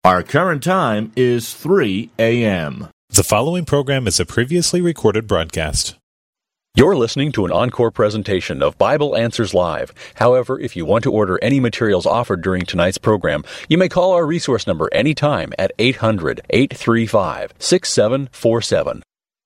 Our current time is 3 a.m. The following program is a previously recorded broadcast. You're listening to an encore presentation of Bible Answers Live. However, if you want to order any materials offered during tonight's program, you may call our resource number anytime at 800-835-6747.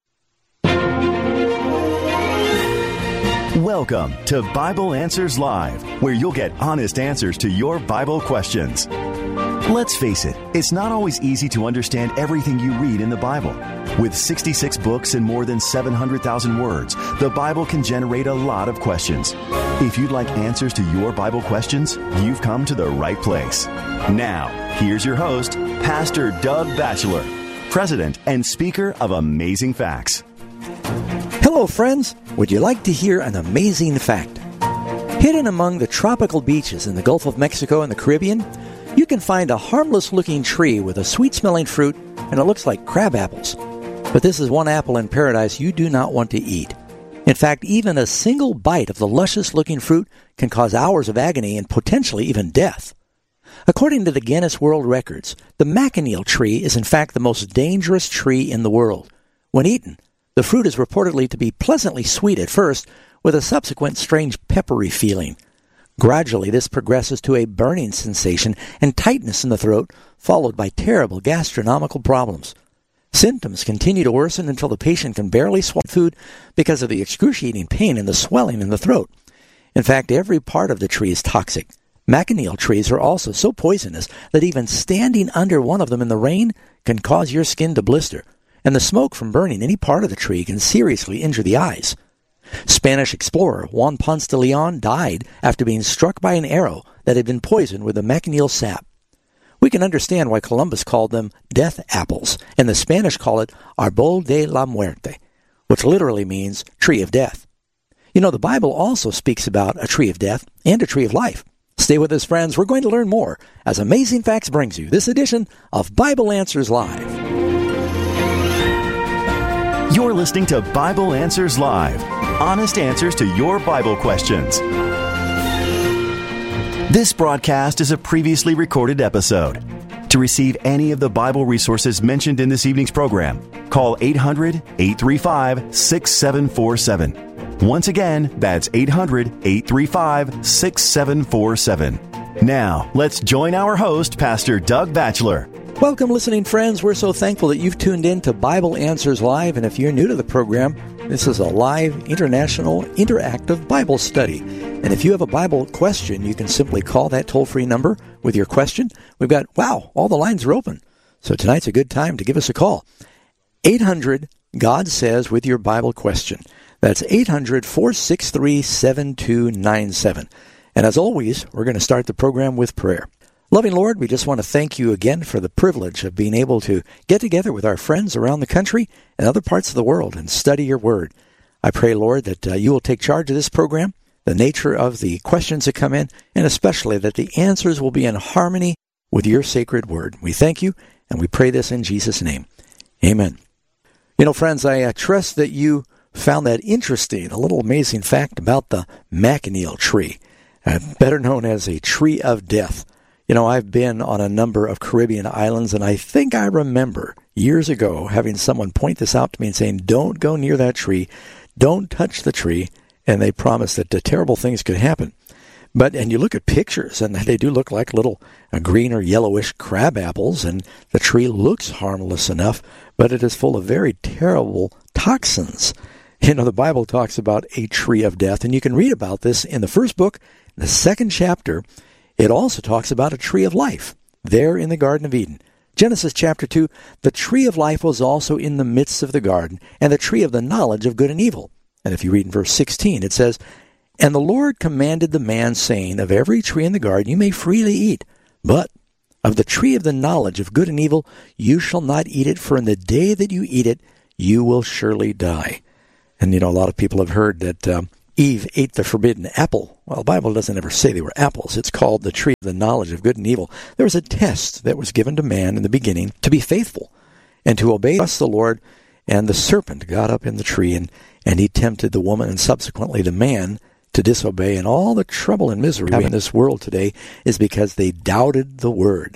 Welcome to Bible Answers Live, where you'll get honest answers to your Bible questions. Let's face it, it's not always easy to understand everything you read in the Bible. With 66 books and more than 700,000 words, the Bible can generate a lot of questions. If you'd like answers to your Bible questions, you've come to the right place. Now, here's your host, Pastor Doug Batchelor, President and Speaker of Amazing Facts. Hello, friends. Would you like to hear an amazing fact? Hidden among the tropical beaches in the Gulf of Mexico and the Caribbean, you can find a harmless-looking tree with a sweet-smelling fruit, and it looks like crab apples. But this is one apple in paradise you do not want to eat. In fact, even a single bite of the luscious-looking fruit can cause hours of agony and potentially even death. According to the Guinness World Records, the macanil tree is in fact the most dangerous tree in the world. When eaten, the fruit is reportedly to be pleasantly sweet at first, with a subsequent strange peppery feeling. Gradually, this progresses to a burning sensation and tightness in the throat, followed by terrible gastronomical problems. Symptoms continue to worsen until the patient can barely swallow food because of the excruciating pain and the swelling in the throat. In fact, every part of the tree is toxic. Macanil trees are also so poisonous that even standing under one of them in the rain can cause your skin to blister, and the smoke from burning any part of the tree can seriously injure the eyes. Spanish explorer Juan Ponce de Leon died after being struck by an arrow that had been poisoned with the macanil sap. We can understand why Columbus called them death apples, and the Spanish call it Árbol de la Muerte, which literally means tree of death. You know, the Bible also speaks about a tree of death and a tree of life. Stay with us, friends. We're going to learn more as Amazing Facts brings you this edition of Bible Answers Live. You're listening to Bible Answers Live, honest answers to your Bible questions. This broadcast is a previously recorded episode. To receive any of the Bible resources mentioned in this evening's program, call 800-835-6747. Once again, that's 800-835-6747. Now, let's join our host, Pastor Doug Batchelor. Welcome, listening friends. We're so thankful that you've tuned in to Bible Answers Live, and if you're new to the program, this is a live, international, interactive Bible study. And if you have a Bible question, you can simply call that toll-free number with your question. We've got, all the lines are open. So tonight's a good time to give us a call. 800-GOD SAYS with your Bible question. That's 800-463-7297. And as always, we're going to start the program with prayer. Loving Lord, we just want to thank you again for the privilege of being able to get together with our friends around the country and other parts of the world and study your word. I pray, Lord, that you will take charge of this program, the nature of the questions that come in, and especially that the answers will be in harmony with your sacred word. We thank you, and we pray this in Jesus' name. Amen. You know, friends, I trust that you found that interesting, a little amazing fact about the macanil tree, better known as a tree of death. You know, I've been on a number of Caribbean islands, and I think I remember years ago having someone point this out to me and saying, don't go near that tree, don't touch the tree, and they promised that terrible things could happen. And you look at pictures, and they do look like little green or yellowish crab apples, and the tree looks harmless enough, but it is full of very terrible toxins. You know, the Bible talks about a tree of death, and you can read about this in the first book, the second chapter. It also talks about a tree of life there in the Garden of Eden. Genesis chapter 2, the tree of life was also in the midst of the garden, and the tree of the knowledge of good and evil. And if you read in verse 16, it says, And the Lord commanded the man, saying, Of every tree in the garden you may freely eat, but of the tree of the knowledge of good and evil you shall not eat it, for in the day that you eat it you will surely die. And you know, a lot of people have heard that Eve ate the forbidden apple. Well, the Bible doesn't ever say they were apples. It's called the tree of the knowledge of good and evil. There was a test that was given to man in the beginning to be faithful and to obey the Lord. And the serpent got up in the tree, and he tempted the woman and subsequently the man to disobey. And all the trouble and misery in this world today is because they doubted the word.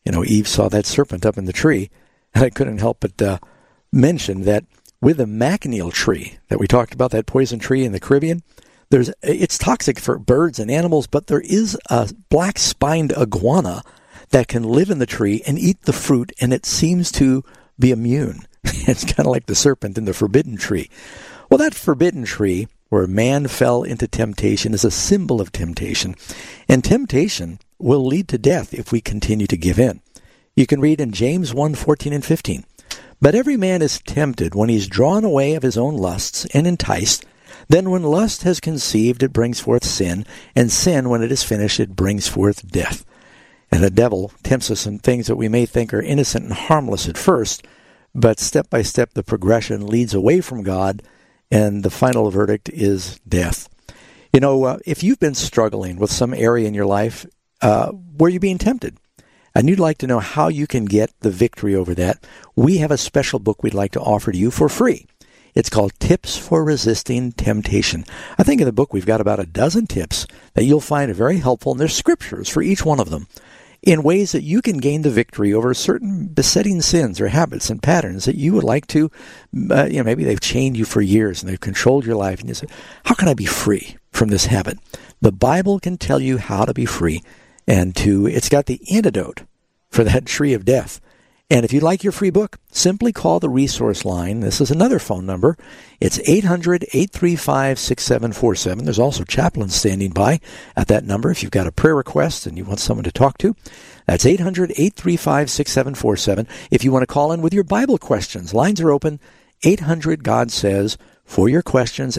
Eve saw that serpent up in the tree, and I couldn't help but mention that with the maconil tree that we talked about, that poison tree in the Caribbean, it's toxic for birds and animals, but there is a black-spined iguana that can live in the tree and eat the fruit, and it seems to be immune. It's kind of like the serpent in the forbidden tree. Well, that forbidden tree, where man fell into temptation, is a symbol of temptation. And temptation will lead to death if we continue to give in. You can read in James 1:14 and 15. But every man is tempted when he is drawn away of his own lusts and enticed. Then when lust has conceived, it brings forth sin, and sin, when it is finished, it brings forth death. And the devil tempts us in things that we may think are innocent and harmless at first, but step by step the progression leads away from God, and the final verdict is death. If you've been struggling with some area in your life where you're being tempted, and you'd like to know how you can get the victory over that, we have a special book we'd like to offer to you for free. It's called Tips for Resisting Temptation. I think in the book we've got about a dozen tips that you'll find very helpful, and there's scriptures for each one of them in ways that you can gain the victory over certain besetting sins or habits and patterns that you would like to, maybe they've chained you for years and they've controlled your life, and you say, how can I be free from this habit? The Bible can tell you how to be free, and it's got the antidote for that tree of death. And if you'd like your free book, simply call the resource line. This is another phone number. It's 800-835-6747. There's also chaplains standing by at that number if you've got a prayer request and you want someone to talk to. That's 800-835-6747. If you want to call in with your Bible questions, lines are open. 800-GOD-SAYS. For your questions,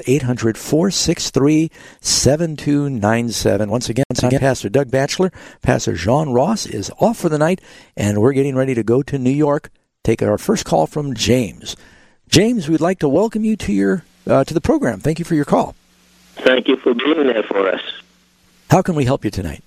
800-463-7297. Once again, I'm Pastor Doug Batchelor. Pastor John Ross is off for the night, and we're getting ready to go to New York. Take our first call from James. James, we'd like to welcome you to the program. Thank you for your call. Thank you for being there for us. How can we help you tonight?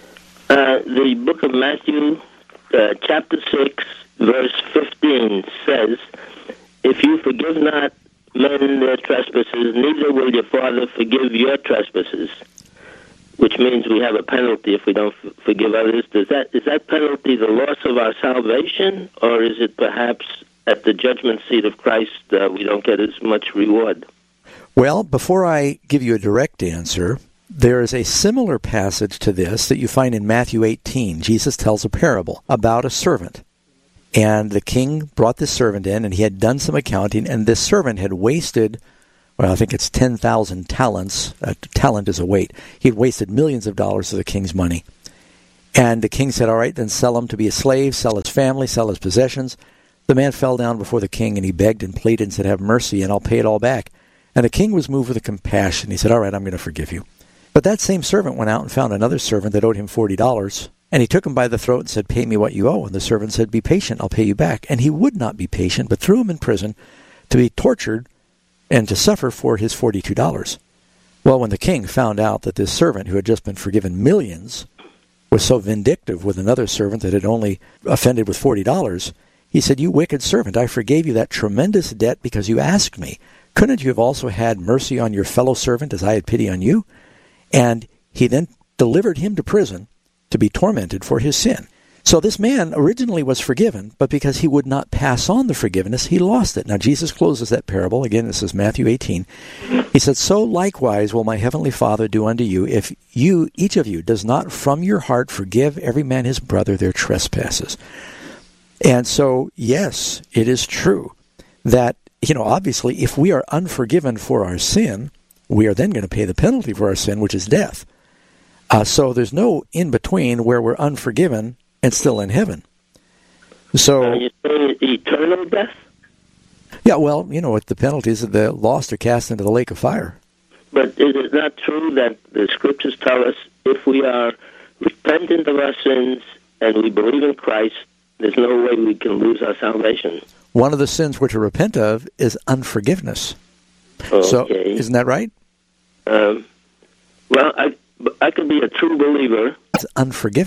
The book of Matthew, chapter 6, verse 15 says, if you forgive not men their trespasses, neither will your Father forgive your trespasses, which means we have a penalty if we don't forgive others. Is that penalty the loss of our salvation, or is it perhaps at the judgment seat of Christ we don't get as much reward? Well, before I give you a direct answer, there is a similar passage to this that you find in Matthew 18. Jesus tells a parable about a servant. And the king brought this servant in, and he had done some accounting, and this servant had wasted, I think it's 10,000 talents. A talent is a weight. He had wasted millions of dollars of the king's money. And the king said, all right, then sell him to be a slave, sell his family, sell his possessions. The man fell down before the king, and he begged and pleaded and said, have mercy, and I'll pay it all back. And the king was moved with compassion. He said, all right, I'm going to forgive you. But that same servant went out and found another servant that owed him $40. And he took him by the throat and said, pay me what you owe. And the servant said, be patient, I'll pay you back. And he would not be patient, but threw him in prison to be tortured and to suffer for his $42. Well, when the king found out that this servant, who had just been forgiven millions, was so vindictive with another servant that had only offended with $40, he said, you wicked servant, I forgave you that tremendous debt because you asked me. Couldn't you have also had mercy on your fellow servant as I had pity on you? And he then delivered him to prison to be tormented for his sin. So this man originally was forgiven, but because he would not pass on the forgiveness, he lost it. Now Jesus closes that parable. Again, this is Matthew 18. He said, so likewise will my heavenly Father do unto you, if you, each of you, does not from your heart forgive every man his brother their trespasses. And so, yes, it is true that, obviously, if we are unforgiven for our sin, we are then going to pay the penalty for our sin, which is death. So there's no in-between where we're unforgiven and still in heaven. So you say eternal death? Yeah, well, what the penalties of the lost are cast into the lake of fire. But is it not true that the Scriptures tell us if we are repentant of our sins and we believe in Christ, there's no way we can lose our salvation? One of the sins we're to repent of is unforgiveness. Okay. So, isn't that right? Well, I could be a true believer. It's unforgiveness.